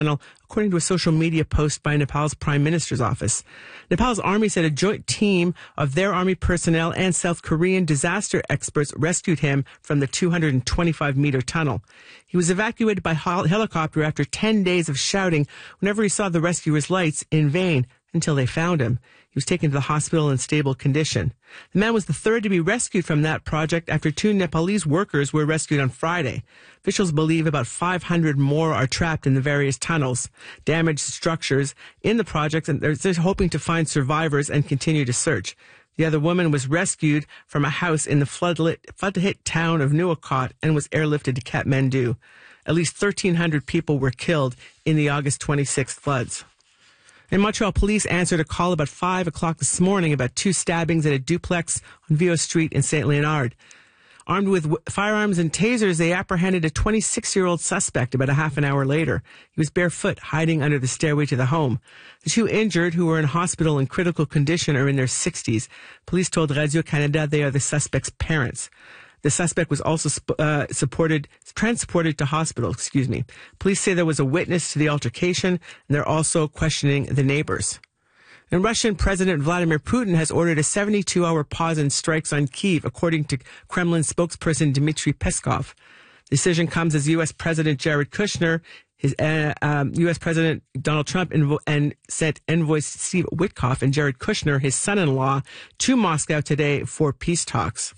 according to a social media post by Nepal's Prime Minister's office. Nepal's army said a joint team of their army personnel and South Korean disaster experts rescued him from the 225-meter tunnel. He was evacuated by helicopter after 10 days of shouting whenever he saw the rescuers' lights in vain until they found him. He was taken to the hospital in stable condition. The man was the third to be rescued from that project after 2 Nepalese workers were rescued on Friday. Officials believe about 500 more are trapped in the various tunnels, damaged structures in the project, and they're hoping to find survivors and continue to search. The other woman was rescued from a house in the flood-hit town of Nuwakot and was airlifted to Kathmandu. At least 1,300 people were killed in the August 26th floods. In Montreal, police answered a call about 5 o'clock this morning about 2 stabbings at a duplex on Vieux Street in St. Leonard. Armed with firearms and tasers, they apprehended a 26-year-old suspect about a half an hour later. He was barefoot, hiding under the stairway to the home. The 2 injured, who were in hospital in critical condition, are in their 60s. Police told Radio-Canada they are the suspect's parents. The suspect was also transported to hospital. Police say there was a witness to the altercation, and they're also questioning the neighbors. And Russian President Vladimir Putin has ordered a 72-hour pause in strikes on Kyiv, according to Kremlin spokesperson Dmitry Peskov. The decision comes as U.S. President Jared Kushner, his U.S. President Donald Trump, and sent envoys Steve Witkoff and Jared Kushner, his son-in-law, to Moscow today for peace talks.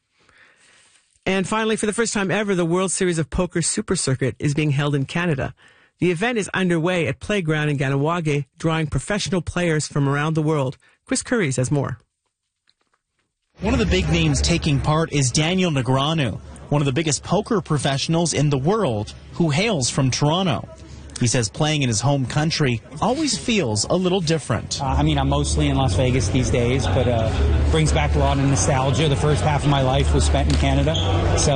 And finally, for the first time ever, the World Series of Poker Super Circuit is being held in Canada. The event is underway at Playground in Ganawage, drawing professional players from around the world. Chris Curry says more. One of the big names taking part is Daniel Negreanu, one of the biggest poker professionals in the world, who hails from Toronto. He says playing in his home country always feels a little different. I'm mostly in Las Vegas these days, but brings back a lot of nostalgia. The first half of my life was spent in Canada, so